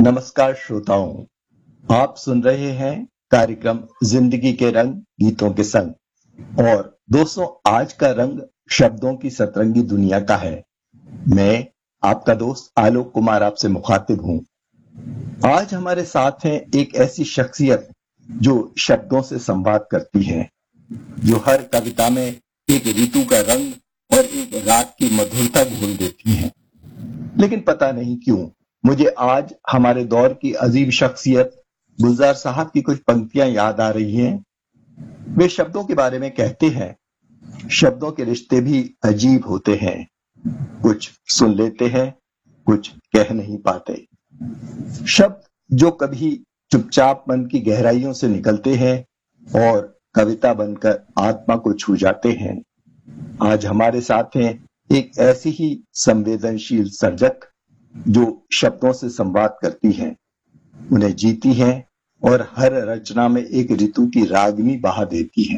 नमस्कार श्रोताओं, आप सुन रहे हैं कार्यक्रम जिंदगी के रंग गीतों के संग। और दोस्तों, आज का रंग शब्दों की सतरंगी दुनिया का है। मैं आपका दोस्त आलोक कुमार आपसे मुखातिब हूं। आज हमारे साथ है एक ऐसी शख्सियत जो शब्दों से संवाद करती है, जो हर कविता में एक ऋतु का रंग और एक राग की मधुरता घोल देती है। लेकिन पता नहीं क्यों मुझे आज हमारे दौर की अजीब शख्सियत गुलजार साहब की कुछ पंक्तियां याद आ रही हैं। वे शब्दों के बारे में कहते हैं, शब्दों के रिश्ते भी अजीब होते हैं, कुछ सुन लेते हैं, कुछ कह नहीं पाते। शब्द जो कभी चुपचाप मन की गहराइयों से निकलते हैं और कविता बनकर आत्मा को छू जाते हैं। आज हमारे साथ हैं एक ऐसी ही संवेदनशील सर्जक जो शब्दों से संवाद करती है, उन्हें जीती है और हर रचना में एक ऋतु की रागनी बहा देती है।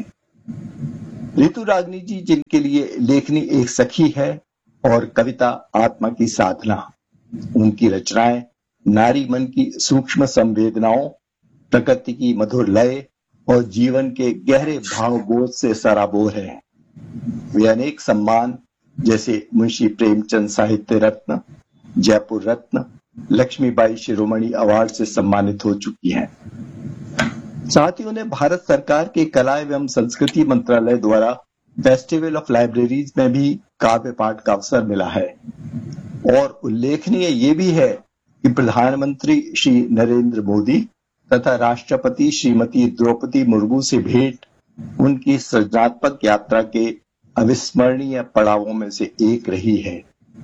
ऋतु रागनी जी, जिनके लिए लेखनी एक सखी है और कविता आत्मा की साधना। उनकी रचनाएं नारी मन की सूक्ष्म संवेदनाओं, प्रकृति की मधुर लय और जीवन के गहरे भावबोध से सराबोर है। वे अनेक सम्मान जैसे मुंशी प्रेमचंद साहित्य रत्न, जयपुर रत्न, लक्ष्मीबाई शिरोमणि अवार्ड से सम्मानित हो चुकी हैं। साथ ही उन्हें भारत सरकार के कला एवं संस्कृति मंत्रालय द्वारा फेस्टिवल ऑफ लाइब्रेरीज में भी काव्य पाठ का अवसर मिला है। और उल्लेखनीय ये भी है कि प्रधानमंत्री श्री नरेंद्र मोदी तथा राष्ट्रपति श्रीमती द्रौपदी मुर्मू से भेंट उनकी सृजनात्मक यात्रा के अविस्मरणीय पड़ावों में से एक रही है।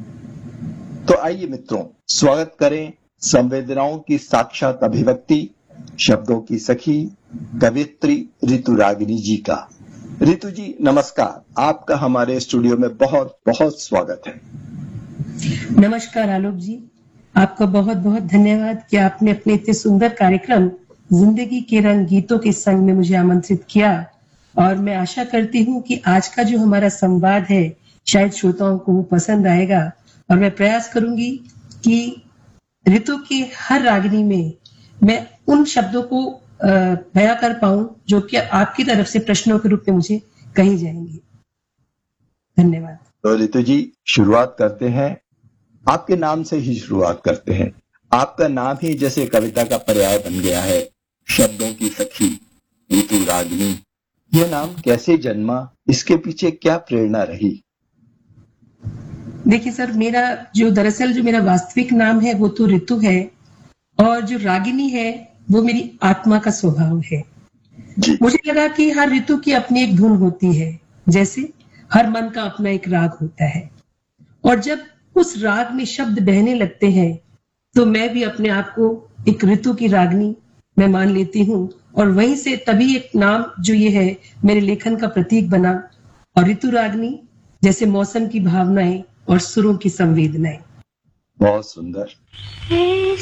तो आइए मित्रों, स्वागत करें संवेदनाओं की साक्षात अभिव्यक्ति, शब्दों की सखी, कवियत्री ऋतु रागिनी जी का। ऋतु जी नमस्कार, आपका हमारे स्टूडियो में बहुत बहुत स्वागत है। नमस्कार आलोक जी, आपका बहुत बहुत धन्यवाद कि आपने अपने इतने सुंदर कार्यक्रम जिंदगी के रंग गीतों के संग में मुझे आमंत्रित किया। और मैं आशा करती हूँ कि आज का जो हमारा संवाद है शायद श्रोताओं को वो पसंद आएगा। और मैं प्रयास करूंगी कि ऋतु की हर रागनी में मैं उन शब्दों को बयां कर पाऊं जो कि आपकी तरफ से प्रश्नों के रूप में मुझे कही जाएंगी। धन्यवाद। तो ऋतु जी, शुरुआत करते हैं, आपके नाम से ही शुरुआत करते हैं। आपका नाम ही जैसे कविता का पर्याय बन गया है, शब्दों की सखी, ऋतु रागिनी। यह नाम कैसे जन्मा, इसके पीछे क्या प्रेरणा रही? देखिए सर, दरअसल जो मेरा वास्तविक नाम है वो तो ऋतु है, और जो रागिनी है वो मेरी आत्मा का स्वभाव है। मुझे लगा कि हर ऋतु की अपनी एक धुन होती है, जैसे हर मन का अपना एक राग होता है। और जब उस राग में शब्द बहने लगते हैं तो मैं भी अपने आप को एक ऋतु की रागनी मैं मान लेती हूँ। और वहीं से तभी एक नाम जो ये है मेरे लेखन का प्रतीक बना। और ऋतु रागनी जैसे मौसम की भावनाएं और सुरों की संवेदनाएं। बहुत सुंदर।